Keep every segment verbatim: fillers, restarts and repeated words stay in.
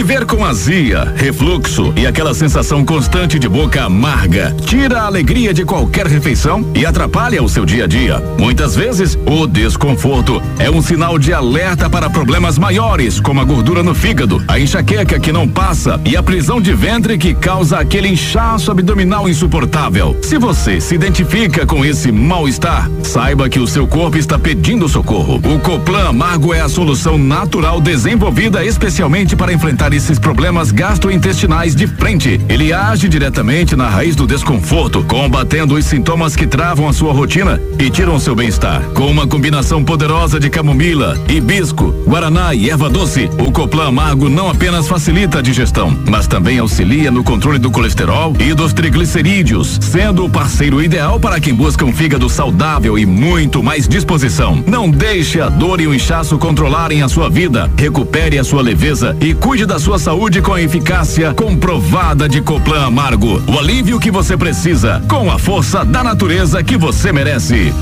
Viver com azia, refluxo e aquela sensação constante de boca amarga tira a alegria de qualquer refeição e atrapalha o seu dia a dia. Muitas vezes, o desconforto é um sinal de alerta para problemas maiores, como a gordura no fígado, a enxaqueca que não passa e a prisão de ventre que causa aquele inchaço abdominal insuportável. Se você se identifica com esse mal-estar, saiba que o seu corpo está pedindo socorro. O Coplan Amargo é a solução natural desenvolvida especialmente para enfrentar esses problemas gastrointestinais de frente. Ele age diretamente na raiz do desconforto, combatendo os sintomas que travam a sua rotina e tiram seu bem-estar. Com uma combinação poderosa de camomila, hibisco, guaraná e erva doce, o Coplan Amargo não apenas facilita a digestão, mas também auxilia no controle do colesterol e dos triglicerídeos, sendo o parceiro ideal para quem busca um fígado saudável e muito mais disposição. Não deixe a dor e o inchaço controlarem a sua vida. Recupere a sua leveza e cuide da sua saúde com a eficácia comprovada de Coplan Amargo. O alívio que você precisa, com a força da natureza que você merece.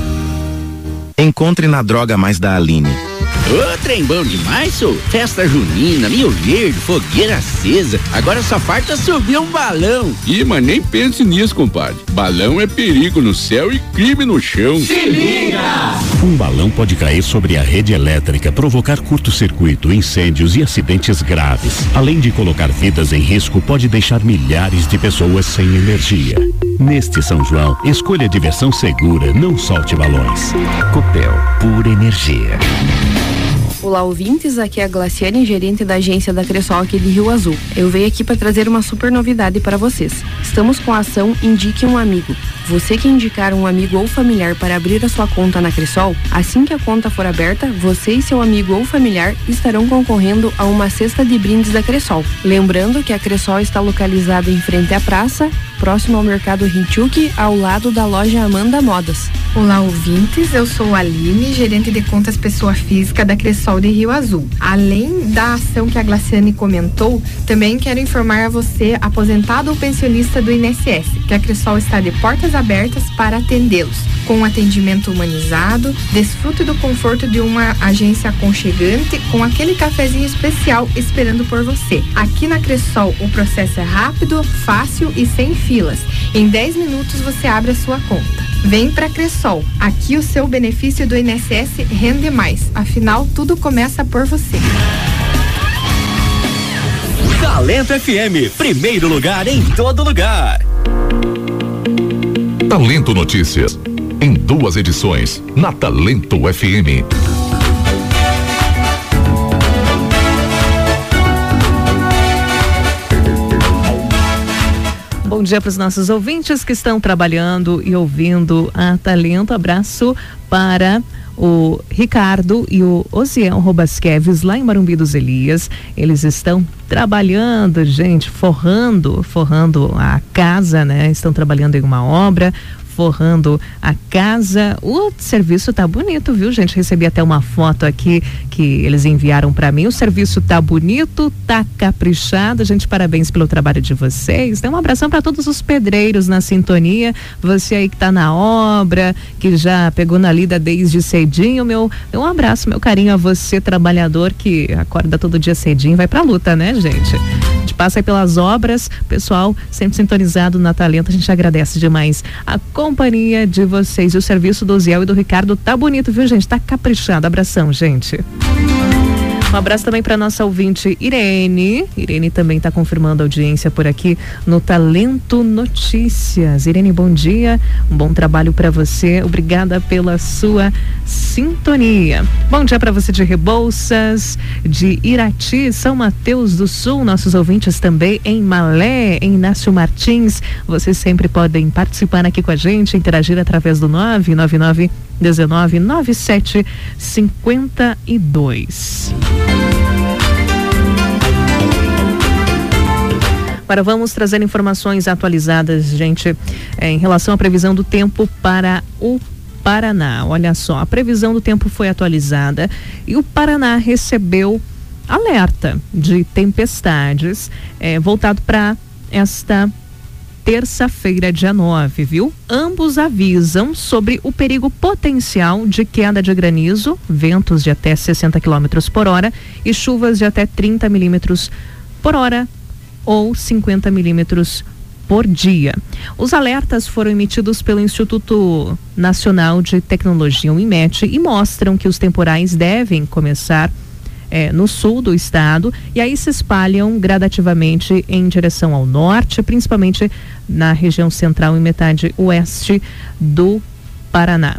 Encontre na Droga Mais da Aline. Ô, trem bom demais, sou. Festa junina, Rio Verde, fogueira acesa. Agora só falta subir um balão. Ih, mas nem pense nisso, compadre. Balão é perigo no céu e crime no chão. Se liga! Um balão pode cair sobre a rede elétrica, provocar curto-circuito, incêndios e acidentes graves. Além de colocar vidas em risco, pode deixar milhares de pessoas sem energia. Neste São João, escolha a diversão segura, não solte balões. Copel, pura energia. Olá, ouvintes, aqui é a Glaciane, gerente da agência da Cressol aqui de Rio Azul. Eu venho aqui para trazer uma super novidade para vocês. Estamos com a ação Indique um Amigo. Você que indicar um amigo ou familiar para abrir a sua conta na Cressol, assim que a conta for aberta, você e seu amigo ou familiar estarão concorrendo a uma cesta de brindes da Cressol. Lembrando que a Cressol está localizada em frente à praça, próximo ao Mercado Rinchuk, ao lado da loja Amanda Modas. Olá, ouvintes, eu sou a Aline, gerente de contas pessoa física da Cressol de Rio Azul. Além da ação que a Glaciane comentou, também quero informar a você, aposentado ou pensionista do I N S S, que a Cressol está de portas abertas para atendê-los. Com um atendimento humanizado, desfrute do conforto de uma agência aconchegante com aquele cafezinho especial esperando por você. Aqui na Cressol, o processo é rápido, fácil e sem filas. Em dez minutos você abre a sua conta. Vem pra Cressol. Aqui o seu benefício do I N S S rende mais. Afinal, tudo começa por você. Talento F M, primeiro lugar em todo lugar. Talento Notícias, em duas edições, na Talento F M. Bom dia para os nossos ouvintes que estão trabalhando e ouvindo a Talento. Abraço para o Ricardo e o Osiel Robasqueves lá em Marumbi dos Elias. Eles estão trabalhando, gente, forrando, forrando a casa, né? Estão trabalhando em uma obra, forrando a casa. O serviço tá bonito, viu, gente? Recebi até uma foto aqui que eles enviaram para mim. O serviço tá bonito, tá caprichado. Gente, parabéns pelo trabalho de vocês. Então, um abração para todos os pedreiros na sintonia. Você aí que tá na obra, que já pegou na lida desde cedinho, meu, um abraço, meu carinho a você, trabalhador que acorda todo dia cedinho, vai pra luta, né, gente? A gente passa aí pelas obras, pessoal sempre sintonizado na Talento, a gente agradece demais a companhia de vocês. E o serviço do Ziel e do Ricardo tá bonito, viu, gente? Tá caprichado. Abração, gente. Um abraço também para nossa ouvinte Irene. Irene também está confirmando a audiência por aqui no Talento Notícias. Irene, bom dia, um bom trabalho para você. Obrigada pela sua sintonia. Bom dia para você de Rebouças, de Irati, São Mateus do Sul, nossos ouvintes também em Malé, em Inácio Martins. Vocês sempre podem participar aqui com a gente, interagir através do nove nove nove dezenove, noventa e sete cinquenta e dois. Agora vamos trazer informações atualizadas, gente, em relação à previsão do tempo para o Paraná. Olha só, a previsão do tempo foi atualizada e o Paraná recebeu alerta de tempestades eh, voltado para esta terça-feira, dia nove, viu? Ambos avisam sobre o perigo potencial de queda de granizo, ventos de até sessenta quilômetros por hora e chuvas de até trinta milímetros por hora ou cinquenta milímetros por dia. Os alertas foram emitidos pelo Instituto Nacional de Tecnologia, o INMET, e mostram que os temporais devem começar É, no sul do estado e aí se espalham gradativamente em direção ao norte, principalmente na região central e metade oeste do Paraná.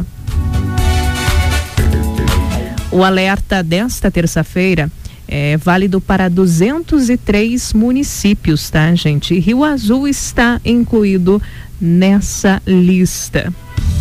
O alerta desta terça-feira é válido para duzentos e três municípios, tá, gente? Rio Azul está incluído nessa lista.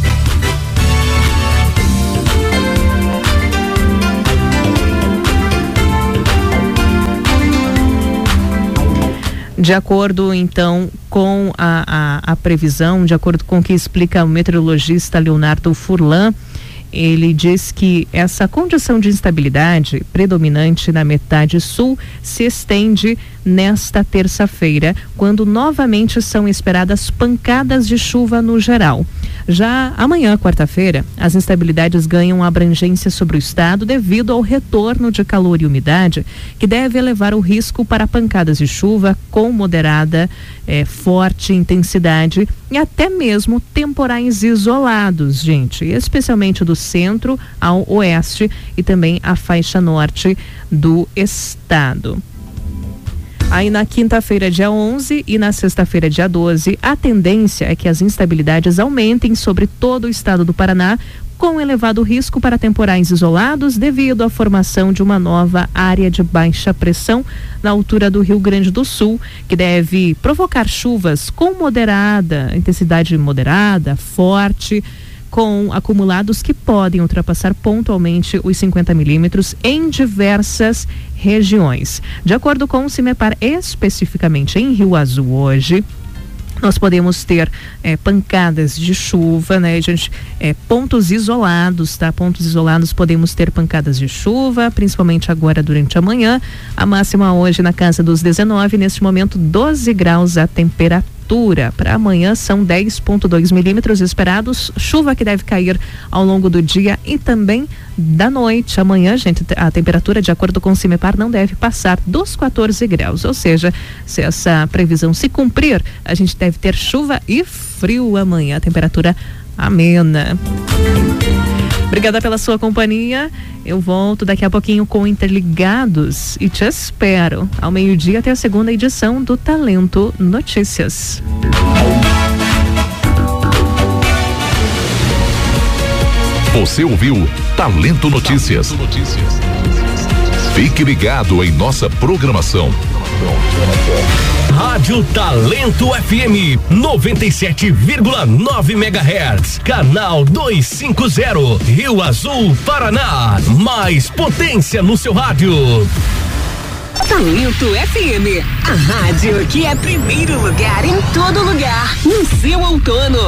De acordo, então, com a, a, a previsão, de acordo com o que explica o meteorologista Leonardo Furlan, ele diz que essa condição de instabilidade predominante na metade sul se estende nesta terça-feira, quando novamente são esperadas pancadas de chuva no geral. Já amanhã, quarta-feira, as instabilidades ganham abrangência sobre o estado devido ao retorno de calor e umidade, que deve elevar o risco para pancadas de chuva com moderada, eh, forte intensidade e até mesmo temporais isolados, gente, especialmente do centro ao oeste e também a faixa norte do estado. Aí na quinta-feira, dia onze, e na sexta-feira, dia doze, a tendência é que as instabilidades aumentem sobre todo o estado do Paraná, com elevado risco para temporais isolados devido à formação de uma nova área de baixa pressão na altura do Rio Grande do Sul, que deve provocar chuvas com moderada, intensidade moderada, forte, com acumulados que podem ultrapassar pontualmente os cinquenta milímetros em diversas regiões. De acordo com o CIMEPAR, especificamente em Rio Azul hoje, nós podemos ter é, pancadas de chuva, né, gente? É, pontos isolados, tá? Pontos isolados podemos ter pancadas de chuva, principalmente agora durante a manhã. A máxima hoje na casa dos dezenove, neste momento doze graus a temperatura. Para amanhã são dez vírgula dois milímetros esperados, chuva que deve cair ao longo do dia e também da noite. Amanhã, gente, a temperatura, de acordo com o CIMEPAR, não deve passar dos quatorze graus, ou seja, se essa previsão se cumprir, a gente deve ter chuva e frio amanhã, a temperatura amena. Obrigada pela sua companhia. Eu volto daqui a pouquinho com Interligados e te espero ao meio-dia até a segunda edição do Talento Notícias. Você ouviu Talento Notícias. Talento Notícias. Fique ligado em nossa programação. Rádio Talento F M noventa e sete vírgula nove megahertz, canal duzentos e cinquenta, Rio Azul, Paraná. Mais potência no seu rádio. Talento F M, a rádio que é primeiro lugar em todo lugar, no seu outono.